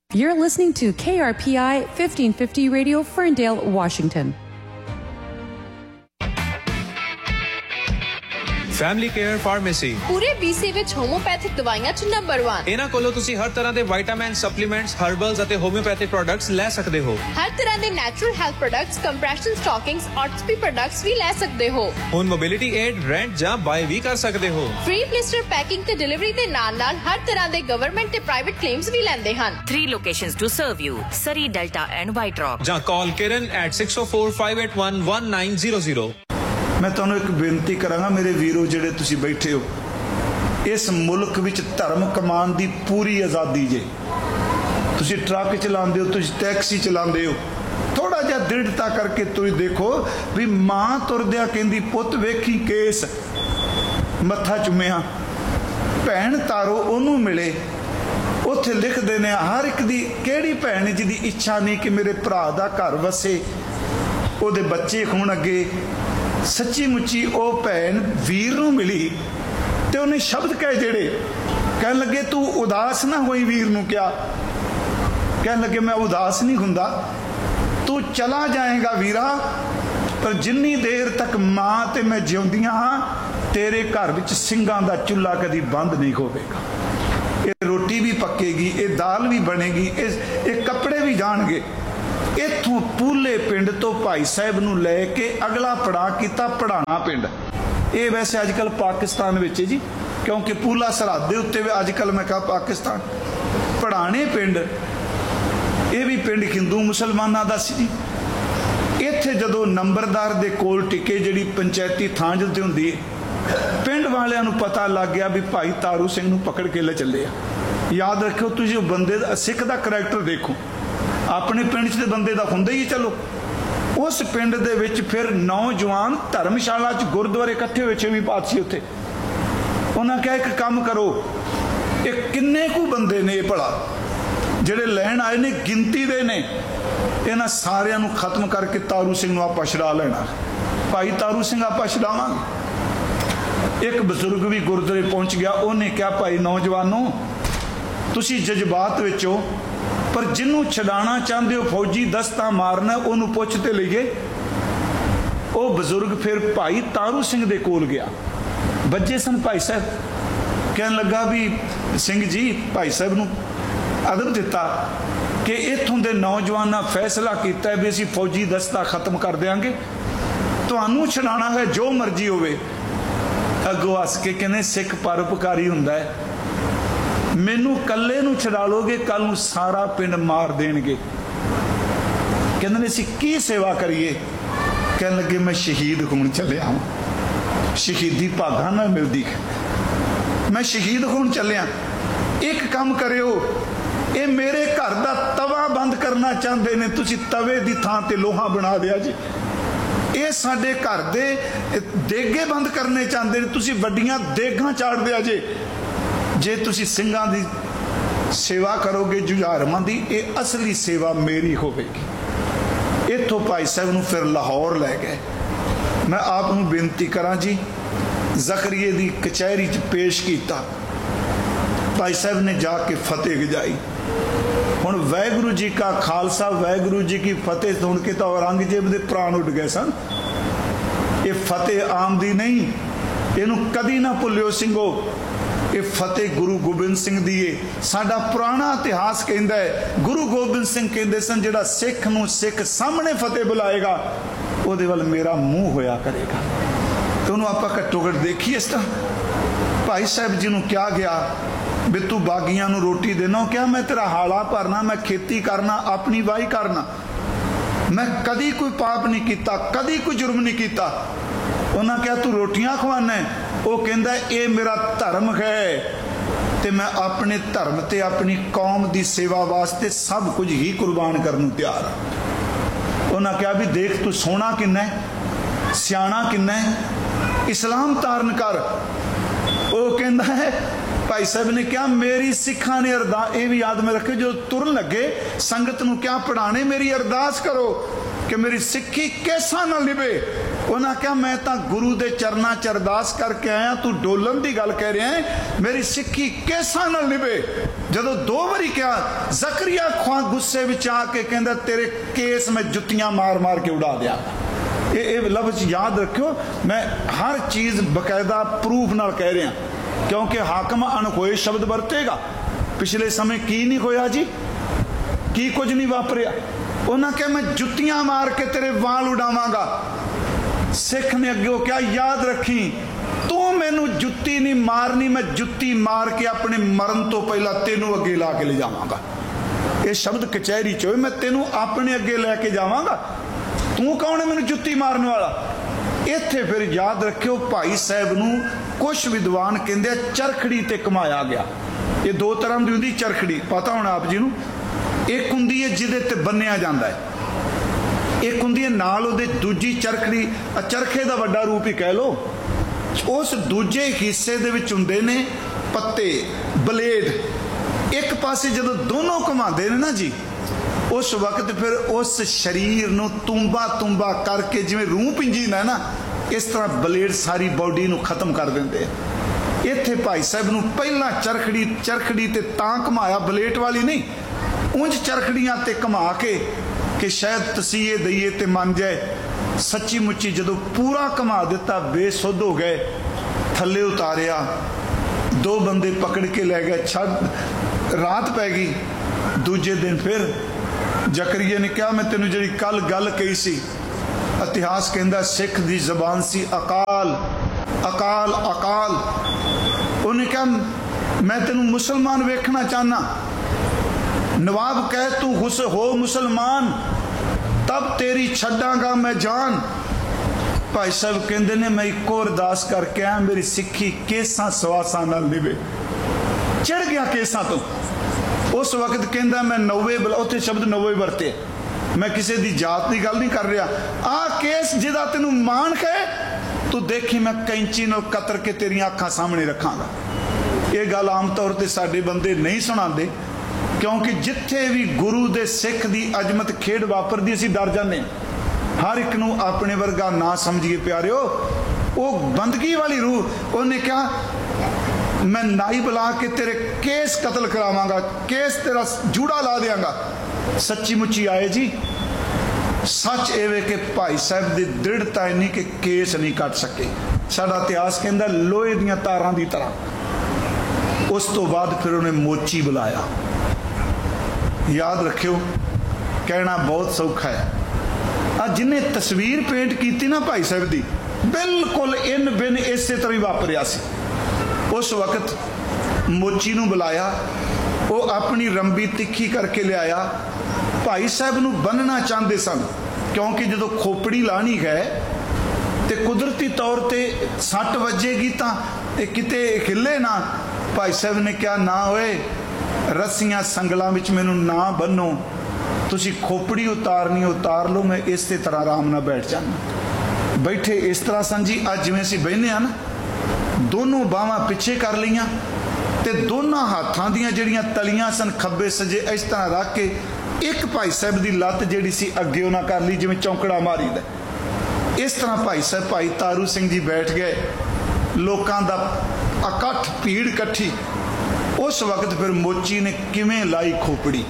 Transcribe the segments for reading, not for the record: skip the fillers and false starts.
You're listening to KRPI 1550 Radio, Ferndale, Washington. Family care pharmacy ਪੂਰੇ BC ਵਿੱਚ homeopathic ਦਵਾਈਆਂ 'ਚ ਨੰਬਰ 1। ਇਹਨਾਂ ਕੋਲੋਂ ਤੁਸੀਂ ਹਰ ਤਰ੍ਹਾਂ ਦੇ ਵਿਟਾਮਿਨ, ਸਪਲੀਮੈਂਟਸ, ਹਰਬਲਸ ਅਤੇ ਹੋਮਿਓਪੈਥਿਕ ਪ੍ਰੋਡਕਟਸ ਲੈ ਸਕਦੇ ਹੋ। ਹਰ ਤਰ੍ਹਾਂ ਦੇ natural health products, compression ਸਟਾਕਿੰਗਸ, ਆਰਥੋਪੀ products ਵੀ ਲੈ ਸਕਦੇ ਹੋ। ਹੁਣ ਮੋਬਿਲਿਟੀ ਏਡ, ਰੈਂਟ ਜਾਂ ਬਾਏ ਵੀ ਕਰ ਸਕਦੇ ਹੋ। ਫ੍ਰੀ ਬਲਿਸਟਰ ਪੈਕਿੰਗ ਤੇ ਡਿਲੀਵਰੀ ਦੇ ਨਾਲ-ਨਾਲ ਹਰ ਤਰ੍ਹਾਂ ਦੇ ਗਵਰਨਮੈਂਟ ਤੇ ਪ੍ਰਾਈਵੇਟ ਕਲੇਮਸ ਵੀ ਲੈਂਦੇ ਹਨ। 3 locations to serve you: Surrey, Delta and White Rock. ਜਾਂ ਕਾਲ ਕਿਰਨ at 6045811900। मैं तुहानू एक बेनती करांगा मेरे वीरो जिहड़े तुसीं बैठे हो, इस मुल्क विच धर्म कमान दी पूरी आज़ादी जे। तुसीं ट्रक चलाते हो, तुसीं टैक्सी चलाते हो, थोड़ा जिहा दृढ़ता करके तुसीं देखो भी मां तुरदिया कहंदी पुत वेखी केस मत्था चुमिया, भैन तारो ओनू मिले। उत्थे लिखदे ने हर एक दी किहड़ी भैन जिहदी इच्छा नहीं कि मेरे भरा दा घर वसे, ओहदे बच्चे होण अगे। सच्ची मुच्ची वो भैन वीर नूं मिली ते उन्हें शब्द कहे जेड़े कहन लगे तू उदास ना होई। वीर नूं क्या कहन लगे मैं उदास नहीं हुंदा, तू चला जाएगा वीरा, पर जिन्नी देर तक मां ते मैं जिउंदियां हां तेरे घर विच ਸਿੰਘਾਂ दा चुल्हा कदी बंद नहीं होवेगा। ये रोटी भी पकेगी, ये दाल भी बनेगी, ये कपड़े भी जाणगे। इत्थों पूले पिंड तो भाई साहब नूं लैके अगला पड़ाव किया पढ़ाना पिंड। ये वैसे अजकल पाकिस्तान विच जी, क्योंकि पूला सरहद दे उत्ते अजकल मैं कहा पाकिस्तान पढ़ाने पिंड, ये भी पिंड हिंदू मुसलमाना दा सी। इत्थे जदों नंबरदार दे कोल टिके जिहड़ी पंचायती थां जिद्दे हुंदी पिंड वालियां नूं पता लग गया भी भाई तारू सिंह नूं पकड़ के ले चले आ। याद रखो तुसीं बंदे दा सिख दा करैक्टर देखो, अपने पिंड च बंदे दा हुंदा ही। चलो उस पिंड दे विच फिर नौजवान धर्मशाला च गुरुद्वारे इकट्ठे होए 6वीं पातशाही उत्थे। उन्हां कहा एक काम करो, ये किन्ने कु बंदे ने भला जिहड़े लैण आए ने गिनती दे ने, इन्हां सारियां नूं खत्म करके तारू सिंह नूं आपां छड़ा लेना। भाई तारू सिंह आपां छड़ावांगे। एक बजुर्ग भी गुरुद्वारे पहुंच गया, उन्हें कहा भाई नौजवानों तुसीं जज्बात विच हो, पर जिन्हों छड़ाना चाहते हो फौजी दस्ता मारना उन्होंने पुछते लीए। वो बजुर्ग फिर भाई तारू सिंह दे कोल गया, बच्चे सन भाई साहब, कहन लगा भी सिंह जी भाई साहब नूं अदब दिता कि इत्थों दे नौजवाना फैसला किया भी असीं फौजी दस्ता खत्म कर देंगे, तुहानूं छड़ाना है जो मर्जी होवे। अगों हस के कहने सिख परोपकारी हुंदा है, मैनू कल्ले नूं छड़ा लोगे कल नूं सारा पिंड मार देणगे। कहंदे असीं की सेवा करिए? कहन लगे मैं शहीद होण चलिया हां, शहीदी भागां नाल मिलदी, मैं शहीद होण चलिया। एक काम करियो, ये मेरे घर दा तवा बंद करना चाहते ने, तुसीं तवे दी थां ते लोहा बना दिया जी। ये साडे घर दे देगे बंद करने चाहते ने, तुसीं वड्डियां देगां चाड़ दिया जे। जे तुसी ਸਿੰਘਾਂ ਦੀ सेवा करोगे जुझारमां दी, ये असली सेवा मेरी होवेगी। इत्थों भाई साहब नूं फिर लाहौर लै गए। मैं आप नूं बेनती करां जी, ज़करिए दी कचहरी च पेश किया, भाई साहब ने जाके फतेह गजाई। हुण वाहिगुरू जी का खालसा वाहिगुरू जी की फतेह सुन के तो औरंगजेब दे प्राण उड़ गए सन। ये फतेह आम दी नहीं, इनू कदी ना भुल्लियो सिंघो। ये फतेह गुरु गोबिंद सिंह दी है। साडा पुराना इतिहास कहता है गुरु गोबिंद सिंह कहते सन जिहड़ा सिख नूं सिख सामने फतेह बुलाएगा उहदे वल मेरा मुंह होया करेगा। तो उन्होंने आपां घट्टो घट देखी इस तरह। भाई साहब जी नूं क्या गया भी तू बागियां नूं रोटी देना, क्या मैं तेरा हाला भरना, मैं खेती करना, अपनी वाही करना, मैं कदी कोई पाप नहीं किया, कदी कोई जुर्म नहीं किया। उन्हें क्या तू रोटियां खवाना है? वो कहता ये मेरा धर्म है, तो मैं अपने धर्म ते अपनी कौम की सेवा वास्ते सब कुछ ही कुर्बान करने तैयार हाँ। उन्हें क्या भी देख तू सोहना किन्ना है, सियाणा किन्ना है, इस्लाम धारण कर। वो कहता है भाई साहब ने क्या मेरी सिखा ने अरदास, ये भी याद में रखे जो तुरन लगे संगत नूं क्या पढ़ाने, मेरी अरदास करो कि मेरी सिक्खी कैसा ना निभे। उन्हें कहा मैं तो गुरु के चरणों च अरदास करके आया, तू डोलन की गल कह रहा है, मेरी सिक्खी केसां नाल निभे। जदों 2 बारी कहा, जकरिया खुआ गुस्से विच आके कहंदा तेरे केस में जुत्तियां मार मार के उड़ा दिया। ये लफ्ज याद रखियो, मैं हर चीज़ बकायदा प्रूफ नाल कह रहा, क्योंकि हाकम अनहोए शब्द वरतेगा। पिछले समय की नहीं होया जी, की कुछ नहीं वापरिया। उन्हें कहा मैं जुत्तियां मार के तेरे वाल उड़ावांगा। सिख ने अगे क्या, याद रखी तू मैनू जुत्ती नहीं मारनी, मैं जुत्ती मार के अपने मरण तो पहला तेनू अगे ला के ले जावांगा। ये शब्द कचहरी च, मैं तेनू अपने अगे लैके जावांगा, तू कौन है मैनू जुत्ती मारने वाला। इत्थे फिर याद रखियो, भाई साहब नू कुछ विद्वान कहंदे चरखड़ी ते घुमाया गया। ये 2 तरह की होंदी चरखड़ी, पता होना आप जी नू। एक हुंदी है जिहदे ते बन्निया जांदा है, एक हुंदी है नाल उहदे दूजी चरखड़ी, चरखे दा वड्डा रूप ही कह लो। उस दूजे हिस्से दे विच हुंदे ने पत्ते, ब्लेड। एक पासे जदों दोनों घुमाते ने ना जी, उस वक्त फिर उस शरीर नू तुम्बा तुम्बा करके जिवें रूह पिंजीदा है ना, इस तरह ब्लेड सारी बॉडी नू खत्म कर देंदे। इत्थे भाई साहब नू पहला चरखड़ी ते तां घुमाया, ब्लेड वाली नहीं, उंज चरखड़ियां ते घुमा के कि शायद तसीहे दईए ते मन जाए। सच्ची मुच्ची जदों पूरा घुमा दिता, बेसुध हो गए, थले उतारिया, 2 बंदे पकड़ के ले गए, छड़ रात पै गई। दूजे दिन फिर जकरिया ने कहा मैं तेनू जी कल गल कही सी, इतिहास कहता सिख दी जबान सी अकाल अकाल अकाल। उन्हें कहा मैं तेनू मुसलमान वेखना चाहना, नवाब कह तू हुस हो मुसलमान, तब तेरी छड्डांगा मैं जान। भाई साहब कहते ने मैं इको अरदास करके आया, मेरी सिक्खी केसां सवासां नाल निभे। चढ़ गया केसां तो। उस वक्त कहता मैं 90 उत्थे शब्द 90 वरते, मैं किसी की जात की गल नहीं कर रहा। आ केस जिहदा तेनू मान है, तू देखी मैं कैंची नाल कतर के तेरियां अखां सामने रखांगा। ये गल आम तौर पर साडे बंदे नहीं सुणांदे, क्योंकि जिथे भी गुरु दे सिख दी अजमत खेड वापरदी असीं डर जाने। हर एक नू अपने वर्गा ना समझिए प्यारिओ, वो बंदगी वाली रूह। उन्हें कहा मैं नाई बुला के तेरे केस कतल करावांगा, केस तेरा जूड़ा ला देंगा। सच्ची मुच्ची आए जी। सच एवे कि भाई साहब की दृढ़ता इन्नी कि केस नहीं कट सके। साडा इतिहास कहता लोहे दीयां तारां दी तरह। उस तो बाद फिर उन्हें मोची बुलाया। याद रखियो, कहना बहुत सौखा है। जिन्हें तस्वीर पेंट की ना भाई साहब की, बिल्कुल इन बिन इस तरह ही वापरिया सी। उस वक्त मोची नू बुलाया, वो अपनी रंबी तिखी करके लिया। भाई साहब नू बनना चाहते सन, क्योंकि जो खोपड़ी लानी है तो कुदरती तौर पर सट वजेगी तो किते हिले ना। भाई साहब ने कहा ना होए, रस्सियां संगलों में मैनू ना बनो, तुसी खोपड़ी उतारनी उतार लो, मैं इस तरह आराम ना बैठ जाना। बैठे इस तरह सन जी। अज जिवें असीं बहने हैं ना, दोनों बाहां पिछे कर लियां ते दोनों हाथां दियां जिहड़ियां तलियां सन खब्बे सजे इस तरह रख के एक भाई साहब की लत्त जिहड़ी सी अगे उन्हां कर ली, जिवें चौंकड़ा मारीदा। इस तरह भाई साहब भाई तारू सिंह जी बैठ गए, लोकां दा इकट्ठ भीड़ इकट्ठी। उस वक्त फिर मोची ने किवें लाई खोपड़ी,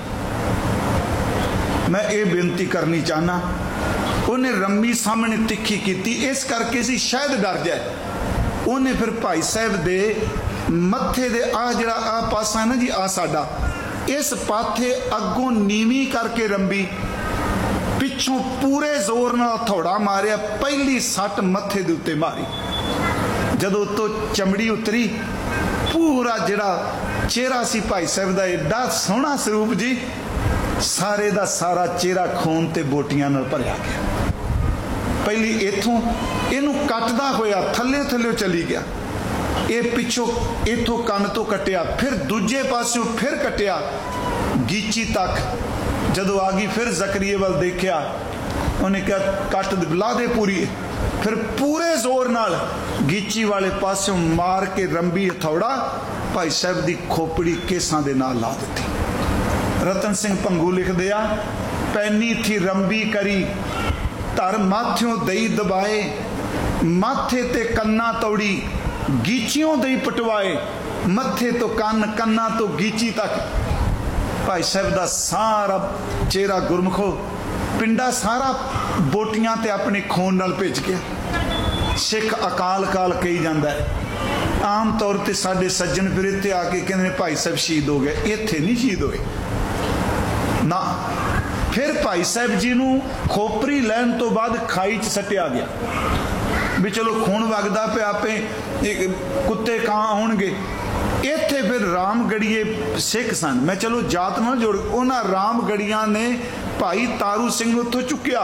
मैं ये बेनती करनी चाहना, उन्हें रम्मी सामने तिखी की, इस करके सी शायद डर जाए। उन्हें फिर भाई साहब दे मत्थे दे आ जिहड़ा आ पासा है ना जी, आ साडा, इस पाथे अगों नीवी करके रंबी, पिछों पूरे जोर नाल हथौड़ा मारिया, पहली सट मत्थे दे उत्ते मारी। जदों तो चमड़ी उतरी, पूरा जिहड़ा चेहरा सी भाई साहब दा एडा सोहना स्वरूप जी, सारे दा सारा चेहरा खून ते बोटियां नाल भरिया गया। पहली इथों इनू कटदा होया थल्ले थल्ले चली गया, ये पिछों इथों कन तो कटिया, फिर दूजे पासों फिर कटिया गीची तक। जदों आ गई फिर जकरिए वाल देखिया, उन्हें कहा कट ला दे पूरी, फिर पूरे जोर नाल गीची वाले पासों मार के रंबी हथौड़ा भाई साहब की खोपड़ी केसां दे नाल ला दी। रतन सिंह भंगू लिख दिया, पैनी थी रंबी करी ਧਰ ਮਾਥਿਓਂ ਦਈ ਦਬਾਏ, ਮਾਥੇ ਤੇ ਕੰਨਾ ਤੌੜੀ ਗੀਚਿਓਂ ਦਈ ਪਟਵਾਏ, ਮੱਥੇ ਤੋਂ ਕੰਨ, ਕੰਨਾਂ ਤੋਂ ਗੀਚੀ ਤੱਕ। ਭਾਈ ਸਾਹਿਬ ਦਾ ਸਾਰਾ ਚਿਹਰਾ ਗੁਰਮੁਖੋ ਪਿੰਡਾ ਸਾਰਾ ਬੋਟੀਆਂ ਤੇ ਆਪਣੇ ਖੂਨ ਨਾਲ ਭਿੱਜ ਗਿਆ। ਸਿੱਖ ਅਕਾਲ ਕਾਲ ਕਹੀ ਜਾਂਦਾ ਹੈ। ਆਮ ਤੌਰ ਤੇ ਸਾਡੇ ਸੱਜਣ ਫਿਰ ਇੱਥੇ ਆ ਕੇ ਕਹਿੰਦੇ ਨੇ ਭਾਈ ਸਾਹਿਬ ਸ਼ਹੀਦ ਹੋ ਗਏ। ਇੱਥੇ ਨਹੀਂ ਸ਼ਹੀਦ ਹੋਏ ਨਾ। ਫਿਰ ਭਾਈ ਸਾਹਿਬ ਜੀ ਨੂੰ ਖੋਪਰੀ ਲੈਣ ਤੋਂ ਬਾਅਦ ਖਾਈ 'ਚ ਸੱਟਿਆ ਗਿਆ ਵੀ ਚਲੋ ਖੂਨ ਵਗਦਾ ਪਿਆ, ਆਪੇ ਕੁੱਤੇ ਕਾਂ ਆਉਣਗੇ। ਇੱਥੇ ਫਿਰ ਰਾਮਗੜੀਏ ਸਿੱਖ ਸਨ, ਮੈਂ ਚਲੋ ਜਾਤ ਨਾਲ ਜੋੜ, ਉਹਨਾਂ ਰਾਮਗੜੀਆਂ ਨੇ ਭਾਈ ਤਾਰੂ ਸਿੰਘ ਨੂੰ ਉੱਥੋਂ ਚੁੱਕਿਆ।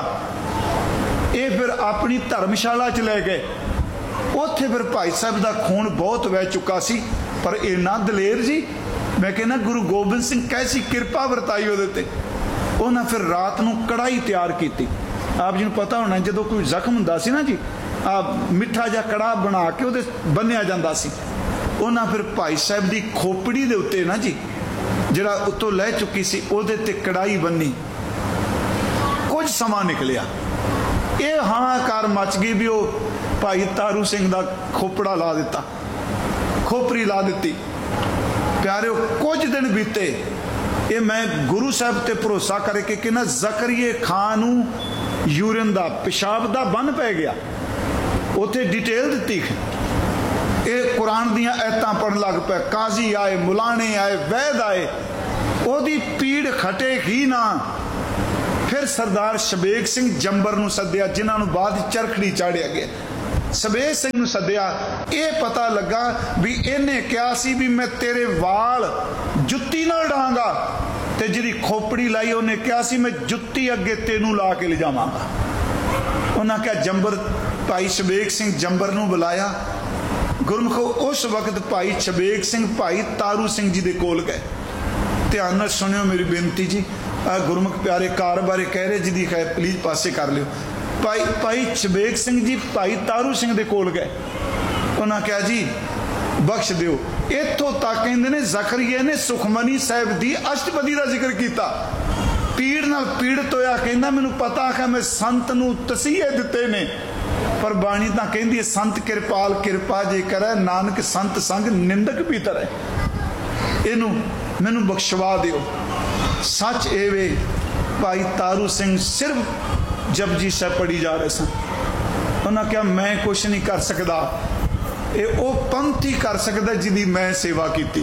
ਇਹ ਫਿਰ ਆਪਣੀ ਧਰਮਸ਼ਾਲਾ 'ਚ ਲੈ ਗਏ। ਉੱਥੇ ਫਿਰ ਭਾਈ ਸਾਹਿਬ ਦਾ ਖੂਨ ਬਹੁਤ ਵਹਿ ਚੁੱਕਾ ਸੀ, ਪਰ ਇੰਨਾ ਦਲੇਰ ਜੀ, ਮੈਂ ਕਹਿੰਦਾ ਗੁਰੂ ਗੋਬਿੰਦ ਸਿੰਘ ਕੈਸੀ ਕਿਰਪਾ ਵਰਤਾਈ ਉਹਦੇ ਤੇ। ਉਹਨਾਂ ਫਿਰ ਰਾਤ ਨੂੰ ਕੜਾਈ ਤਿਆਰ ਕੀਤੀ। ਆਪ ਜੀ ਨੂੰ ਪਤਾ ਹੋਣਾ ਜਦੋਂ ਕੋਈ ਜ਼ਖਮ ਹੁੰਦਾ ਸੀ ਨਾ ਜੀ, ਮਿੱਠਾ ਜਿਹਾ ਕੜਾਹ ਬਣਾ ਕੇ ਉਹਦੇ ਬੰਨਿਆ ਜਾਂਦਾ ਸੀ। ਉਹਨਾਂ ਫਿਰ ਭਾਈ ਸਾਹਿਬ ਦੀ ਖੋਪੜੀ ਦੇ ਉੱਤੇ ਨਾ ਜੀ, ਜਿਹੜਾ ਉੱਤੋਂ ਲੈ ਚੁੱਕੀ ਸੀ, ਉਹਦੇ ਤੇ ਕੜਾਈ ਬੰਨੀ। ਕੁਝ ਸਮਾਂ ਨਿਕਲਿਆ, ਇਹ ਹਾਹਾਕਾਰ ਮਚ ਗਈ ਵੀ ਉਹ ਭਾਈ ਤਾਰੂ ਸਿੰਘ ਦਾ ਖੋਪੜਾ ਲਾ ਦਿੱਤਾ, ਖੋਪਰੀ ਲਾ ਦਿੱਤੀ। ਪਿਆਰਿਓ, ਕੁਝ ਦਿਨ ਬੀਤੇ। ਇਹ ਮੈਂ ਗੁਰੂ ਸਾਹਿਬ ਤੇ ਭਰੋਸਾ ਕਰਕੇ ਕਿ ਨਾ ਜ਼ਕਰੀਏ ਖਾਨ ਨੂੰ ਯੂਰਿਨ ਦਾ, ਪਿਸ਼ਾਬ ਦਾ ਬੰਨ ਪੈ ਗਿਆ। ਉੱਥੇ ਡਿਟੇਲ ਦਿੱਤੀ। ਇਹ ਕੁਰਾਨ ਦੀਆਂ ਐਤਾਂ ਪੜਨ ਲੱਗ ਪਿਆ। ਕਾਜ਼ੀ ਆਏ, ਮੁਲਾਣੇ ਆਏ, ਵੈਦ ਆਏ, ਉਹਦੀ ਪੀੜ ਖਟੇ ਹੀ ਨਾ। ਫਿਰ ਸਰਦਾਰ ਸ਼ਬੇਗ ਸਿੰਘ ਜੰਬਰ ਨੂੰ ਸੱਦਿਆ, ਜਿਨ੍ਹਾਂ ਨੂੰ ਬਾਅਦ ਚਰਖੜੀ ਚਾੜਿਆ ਗਿਆ। ਸ਼ਬੇਗ ਸਿੰਘ ਨੂੰ ਸੱਦਿਆ। ਇਹ ਪਤਾ ਲੱਗਾ ਵੀ ਇਹਨੇ ਕਿਹਾ ਸੀ ਵੀ ਮੈਂ ਤੇਰੇ ਵਾਲ ਜੁੱਤੀ ਨਾਲ ਡਾਂਗਾ, ਤੇ ਜਿਹਦੀ ਖੋਪੜੀ ਲਾਈ ਉਹਨੇ ਕਿਹਾ ਸੀ ਮੈਂ ਜੁੱਤੀ ਅੱਗੇ ਤੈਨੂੰ ਲਾ ਕੇ ਲਿਜਾਵਾਂਗਾ। ਉਹਨਾਂ ਕਿਹਾ ਜੰਬਰ, ਭਾਈ ਸ਼ਬੇਗ ਸਿੰਘ ਜੰਬਰ ਨੂੰ ਬੁਲਾਇਆ। ਗੁਰਮੁਖੋ ਉਸ ਵਕਤ ਭਾਈ ਸ਼ਬੇਗ ਸਿੰਘ ਭਾਈ ਤਾਰੂ ਸਿੰਘ ਜੀ ਦੇ ਕੋਲ ਗਏ। ਧਿਆਨ ਨਾਲ ਸੁਣਿਓ ਮੇਰੀ ਬੇਨਤੀ ਜੀ, ਗੁਰਮੁਖ ਪਿਆਰੇ ਕਾਰ ਬਾਰੇ ਕਹਿ ਰਹੇ, ਜਿਹਦੀ ਖੈਰ ਪਲੀਜ਼ ਪਾਸੇ ਕਰ ਲਿਓ। ਭਾਈ ਸ਼ਬੇਗ ਸਿੰਘ ਜੀ ਭਾਈ ਤਾਰੂ ਸਿੰਘ ਦੇ ਕੋਲ ਗਏ। ਉਹਨਾਂ ਕਿਹਾ ਜੀ ਬਖਸ਼ ਦਿਓ। ਇੱਥੋਂ ਤੱਕ ਕਹਿੰਦੇ ਨੇ ਜ਼ਕਰੀਆ ਨੇ ਸੁਖਮਨੀ ਸਾਹਿਬ ਦੀ ਅਸ਼ਟਪਦੀ ਦਾ ਜ਼ਿਕਰ ਕੀਤਾ। ਪੀੜ ਨਾਲ ਪੀੜਤ ਹੋਇਆ, ਕਹਿੰਦਾ ਮੈਨੂੰ ਪਤਾ ਕਿ ਮੈਂ ਸੰਤ ਨੂੰ ਤਸੀਹੇ ਦਿੱਤੇ ਨੇ, ਪਰ ਬਾਣੀ ਤਾਂ ਕਹਿੰਦੀ ਹੈ ਸੰਤ ਕਿਰਪਾਲ ਕਿਰਪਾ ਜੇ ਕਰੈ, ਨਾਨਕ ਸੰਤ ਸੰਗ ਨਿੰਦਕ ਵੀ ਤਰੈ। ਇਹਨੂੰ ਮੈਨੂੰ ਬਖਸ਼ਵਾ ਦਿਓ। ਸੱਚ ਇਹ ਵੇ ਭਾਈ ਤਾਰੂ ਸਿੰਘ ਸਿਰਫ ਜਪਜੀ ਸਾਹਿਬ ਪੜ੍ਹੀ ਜਾ ਰਹੇ ਸਨ। ਉਹਨਾਂ ਕਿਹਾ ਮੈਂ ਕੁਛ ਨਹੀਂ ਕਰ ਸਕਦਾ, ਇਹ ਉਹ ਪੰਥ ਹੀ ਕਰ ਸਕਦਾ ਜਿਹਦੀ ਮੈਂ ਸੇਵਾ ਕੀਤੀ।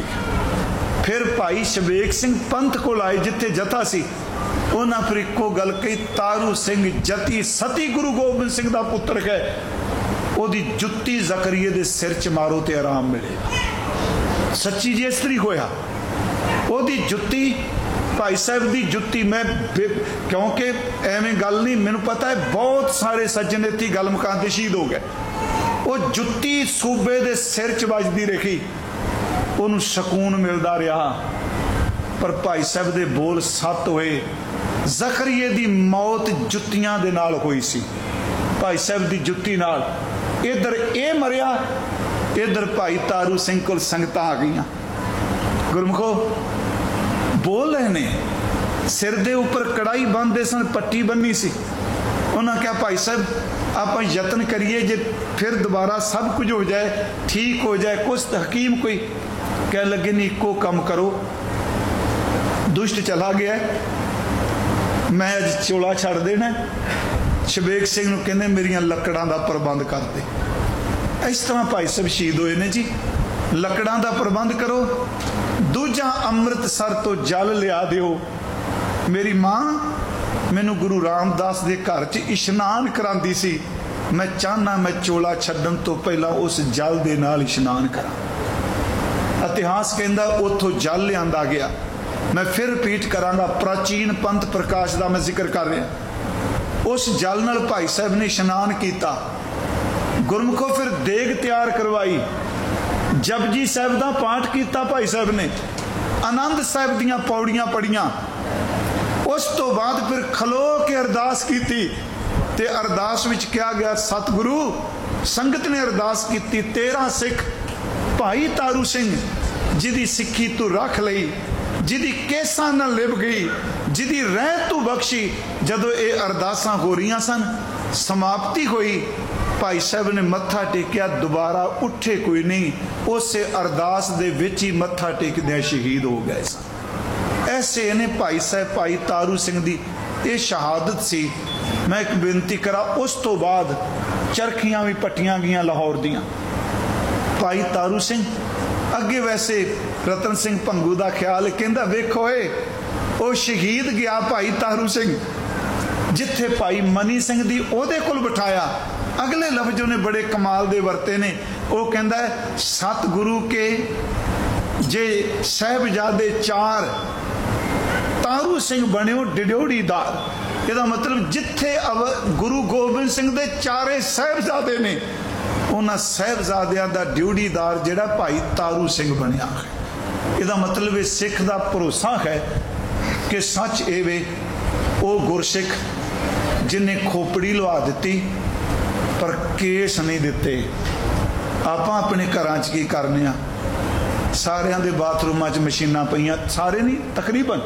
ਫਿਰ ਭਾਈ ਸ਼ਬੇਗ ਸਿੰਘ ਪੰਥ ਕੋਲ ਆਏ ਜਿੱਥੇ ਜਥਾ ਸੀ। ਉਹਨਾਂ ਫਿਰ ਇੱਕੋ ਗੱਲ ਕਹੀ, ਤਾਰੂ ਸਿੰਘ ਜਤੀ ਸਤੀ ਗੁਰੂ ਗੋਬਿੰਦ ਸਿੰਘ ਦਾ ਪੁੱਤਰ ਹੈ, ਉਹਦੀ ਜੁੱਤੀ ਜ਼ਕਰੀਏ ਦੇ ਸਿਰ 'ਚ ਮਾਰੋ ਤੇ ਆਰਾਮ ਮਿਲੇਗਾ। ਸੱਚੀ ਜੀ ਇਸ ਤਰੀ ਹੋਇਆ। ਉਹਦੀ ਜੁੱਤੀ, ਭਾਈ ਸਾਹਿਬ ਦੀ ਜੁੱਤੀ, ਮੈਂ ਕਿਉਂਕਿ ਐਵੇਂ ਗੱਲ ਨਹੀਂ, ਮੈਨੂੰ ਪਤਾ ਹੈ ਬਹੁਤ ਸਾਰੇ ਸੱਜਣ ਇੱਥੇ ਗੱਲ ਮੁਕਾਉਂਦੇ ਸ਼ਹੀਦ ਹੋ ਗਏ। ਉਹ ਜੁੱਤੀ ਸੂਬੇ ਦੇ ਸਿਰ 'ਚ ਵੱਜਦੀ ਰਹੀ, ਉਹਨੂੰ ਸਕੂਨ ਮਿਲਦਾ ਰਿਹਾ। ਪਰ ਭਾਈ ਸਾਹਿਬ ਦੇ ਬੋਲ ਸੱਤ ਹੋਏ। ਜ਼ਕਰੀਏ ਦੀ ਮੌਤ ਜੁੱਤੀਆਂ ਦੇ ਨਾਲ ਹੋਈ ਸੀ, ਭਾਈ ਸਾਹਿਬ ਦੀ ਜੁੱਤੀ ਨਾਲ। ਇੱਧਰ ਇਹ ਮਰਿਆ, ਇੱਧਰ ਭਾਈ ਤਾਰੂ ਸਿੰਘ ਕੋਲ ਸੰਗਤਾਂ ਆ ਗਈਆਂ। ਗੁਰਮੁਖੋ ਬੋਲ ਰਹੇ ਨੇ, ਸਿਰ ਦੇ ਉੱਪਰ ਕੜਾਈ ਬੰਨ੍ਹਦੇ ਸਨ, ਪੱਟੀ ਬੰਨੀ ਸੀ। ਉਹਨਾਂ ਕਿਹਾ ਭਾਈ ਸਾਹਿਬ ਆਪਾਂ ਯਤਨ ਕਰੀਏ, ਜੇ ਫਿਰ ਦੁਬਾਰਾ ਸਭ ਕੁਝ ਹੋ ਜਾਏ, ਠੀਕ ਹੋ ਜਾਏ, ਕੁਛ ਹਕੀਮ ਕੋਈ ਕਹਿ ਲੱਗੇ ਨਹੀਂ, ਇੱਕੋ ਕੰਮ ਕਰੋ, ਦੁਸ਼ਟ ਚਲਾ ਗਿਆ, ਮੈਂ ਅੱਜ ਚੋਲਾ ਛੱਡ ਦੇਣਾ। ਸ਼ਬੇਗ ਸਿੰਘ ਨੂੰ ਕਹਿੰਦੇ ਮੇਰੀਆਂ ਲੱਕੜਾਂ ਦਾ ਪ੍ਰਬੰਧ ਕਰ ਦੇ। ਇਸ ਤਰ੍ਹਾਂ ਭਾਈ ਸਾਹਿਬ ਸ਼ਹੀਦ ਹੋਏ ਨੇ ਜੀ। ਲੱਕੜਾਂ ਦਾ ਪ੍ਰਬੰਧ ਕਰੋ। ਦੂਜਾ ਅੰਮ੍ਰਿਤਸਰ ਤੋਂ ਜਲ ਲਿਆ ਦਿਓ। ਮੇਰੀ ਮਾਂ ਮੈਨੂੰ ਗੁਰੂ ਰਾਮਦਾਸ ਦੇ ਘਰ 'ਚ ਇਸ਼ਨਾਨ ਕਰਾਉਂਦੀ ਸੀ, ਮੈਂ ਚਾਹੁੰਦਾ ਮੈਂ ਚੋਲਾ ਛੱਡਣ ਤੋਂ ਪਹਿਲਾਂ ਉਸ ਜਲ ਦੇ ਨਾਲ ਇਸ਼ਨਾਨ ਕਰਾਂ। ਇਤਿਹਾਸ ਕਹਿੰਦਾ ਉੱਥੋਂ ਜਲ ਲਿਆਂਦਾ ਗਿਆ। ਮੈਂ ਫਿਰ ਰਿਪੀਟ ਕਰਾਂਗਾ, ਪ੍ਰਾਚੀਨ ਪੰਥ ਪ੍ਰਕਾਸ਼ ਦਾ ਮੈਂ ਜ਼ਿਕਰ ਕਰ ਰਿਹਾ। ਉਸ ਜਲ ਨਾਲ ਭਾਈ ਸਾਹਿਬ ਨੇ ਇਸ਼ਨਾਨ ਕੀਤਾ। ਗੁਰਮੁਖੋ ਫਿਰ ਦੇਗ ਤਿਆਰ ਕਰਵਾਈ, ਜਪਜੀ ਸਾਹਿਬ ਦਾ ਪਾਠ ਕੀਤਾ ਭਾਈ ਸਾਹਿਬ ਨੇ, ਆਨੰਦ ਸਾਹਿਬ ਦੀਆਂ ਪੌੜੀਆਂ ਪੜੀਆਂ। ਉਸ ਤੋਂ ਬਾਅਦ ਫਿਰ ਖਲੋ ਕੇ ਅਰਦਾਸ ਕੀਤੀ, ਤੇ ਅਰਦਾਸ ਵਿੱਚ ਕਿਹਾ ਗਿਆ ਸਤਿਗੁਰੂ, ਸੰਗਤ ਨੇ ਅਰਦਾਸ ਕੀਤੀ, ਤੇਰਾ ਸਿੱਖ ਭਾਈ ਤਾਰੂ ਸਿੰਘ ਜਿਹਦੀ ਸਿੱਖੀ ਤੂੰ ਰੱਖ ਲਈ, ਜਿਹਦੀ ਕੇਸਾਂ ਨਾਲ ਲਿਪ ਗਈ, ਜਿਹਦੀ ਰਹਿਤ ਤੂੰ ਬਖਸ਼ੀ। ਜਦੋਂ ਇਹ ਅਰਦਾਸਾਂ ਹੋ ਰਹੀਆਂ ਸਨ, समाप्ति हुई, भाई साहब ने मत्था टेकिया, दोबारा उठे कोई नहीं, उसे अरदास दे विच ही मत्था टेकदे शहीद हो गए सन। ऐसे ने भाई साहब भाई तारू सिंह दी ये शहादत सी। मैं एक बेनती करा, उस तो बाद चरखियां भी पट्टियां गईयां लाहौर दियां। भाई तारू सिंह अगे वैसे रतन सिंह भंगू का ख्याल कहता, वेखो वो शहीद गया भाई तारू सिंह, जिथे भाई मनी सिंह दी ओहदे कोल बिठाया। अगले लफ्ज ने बड़े कमाल दे वरते ने, वो कहता है सतगुरु के जे साहबजादे 4 तारू सिंह बने डिड्योड़ीदार। ਇਹਦਾ मतलब जिथे गुरु गोबिंद सिंह दे 4 साहबजादे ने, उन्हां साहबजादियां दा ड्यूटीदार जिहड़ा भाई तारू सिंह बनिया है। ਇਹਦਾ मतलब ये सिख दा भरोसा है कि सच एवे वो गुरसिख जिन्हें खोपड़ी लवा दी पर केस नहीं दिते। आपां अपने घरां च की करने आ, सारियां दे बाथरूमां च मशीनां पईयां, सारे नहीं तकरीबन,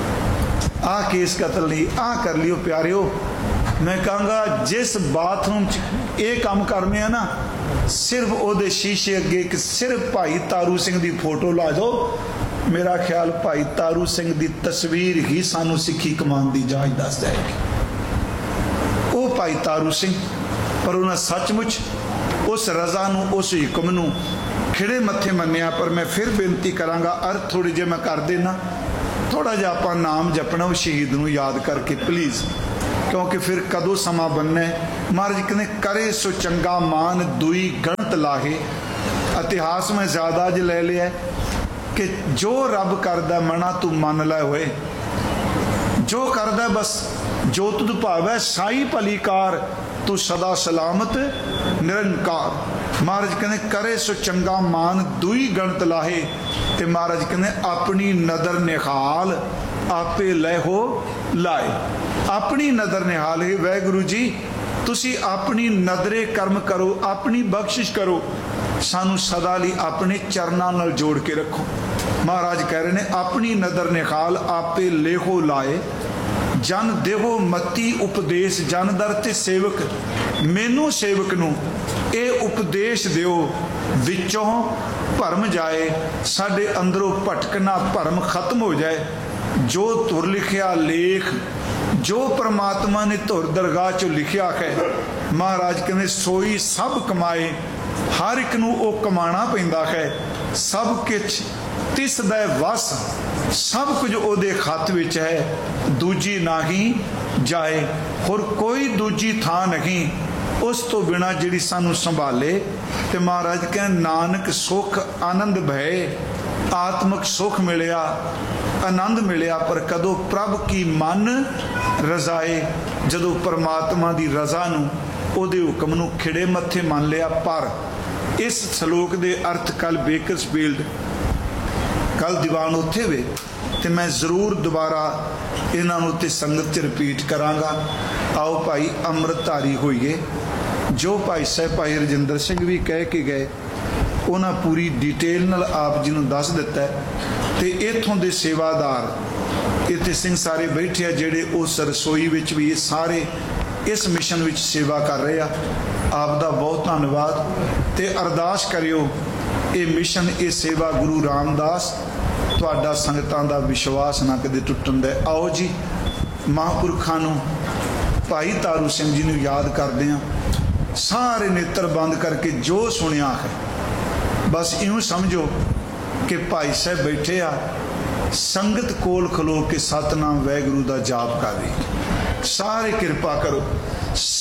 आ केस कतल नहीं, आ कर लियो प्यारिओ। मैं कहूँगा जिस बाथरूम च ये काम करने ना, सिर्फ ओदे शीशे अगे एक सिर्फ भाई तारू सिंह दी फोटो ला दो, मेरा ख्याल भाई तारू सिंह दी तस्वीर ही सानू सिक्खी कमान दी जाच दस जाएगी। वो भाई तारू सिंह, पर उन्हें सचमुच उस रजा नू, उस हुक्म नू खिड़े मत्थे मन्निया। पर मैं फिर बेनती करांगा, अर्थ थोड़ी जे मैं कर देना, थोड़ा जिहा आपां नाम जपना उस शहीद नू याद करके प्लीज़, क्योंकि फिर कदों समा बनना है। महाराज कहते करे सो चंगा मान दुई गणत लाहे। इतिहास में ज़्यादा अज ले लिया कि जो रब करदा मना तू मन लै होए, जो करदा बस जो तुद भावै साई भलीकार, तू सदा सलामत निरंकार। महाराज कहते करे सो चंगा मान दुई गणत लाहे, ते महाराज कहते अपनी नदर निहाल आपे लै हो लाए। अपनी नदर निहाल है वाहिगुरू जी, तुसी अपनी नदरे कर्म करो, अपनी बख्शिश करो, सानू सदा लई अपने चरनां नाल जोड़ के रखो। महाराज कह रहे ने अपनी नदर निहाल आपे लेहो लाए, जन देहो मती उपदेश, जन दर ते सेवक, मैनू सेवक नू ये उपदेश दिओ, विचों भरम जाए, साडे अंदरों भटकना भरम खत्म हो जाए। जो तुर लिखिया लेख, जो परमात्मा ने तुर दरगाह चो लिखिया है, महाराज कहते सोई सब कमाए, हर एक नू ओ कमाना पैंदा है। सब कुछ तिस दा वस, सब कुछ ओदे खत विच है, दूजी नाही जाए, होर कोई दूजी थां नहीं उस तो बिना जिहड़ी सानू संभाले। ते महाराज कहते नानक सुख आनंद भय, आत्मक सुख मिलिया, आनंद मिलिया, पर कदों प्रभ की मन रजाए, जदों परमात्मा की रजा नू ओदे हुक्म नू खिड़े मत्थे मान लिया। पर इस सलोक दे अर्थ कल बेकरसफील्ड, कल दीवान उत्थे वे, ते मैं जरूर दोबारा इन्हां नू ते संगत च रिपीट करांगा। आओ भाई अमृतधारी होइए, जो भाई साहब भाई रजिंदर सिंह भी कह के गए, उन्हें पूरी डिटेल नाल आप जी नूं दस दिता है। ते इत्थों दे सेवादार इत्थे सिंह सारे बैठे आ, जिहड़े उस रसोई विच भी सारे इस मिशन विच सेवा कर रहे आ। आप दा बहुत धन्नवाद, ते अरदास करियो ये मिशन, ये सेवा गुरु रामदास तुहाडा संगतां दा विश्वास ना कदे टुटण दे। आओ जी महापुरखां नूं, भाई तारू सिंह जी नूं याद करदे आ, सारे नेत्र बंद करके जो सुनिया है बस इउं समझो कि भाई साहब बैठे आ, संगत कोल खलो के सतनाम वाहिगुरू दा जाप कर रही। सारे कृपा करो।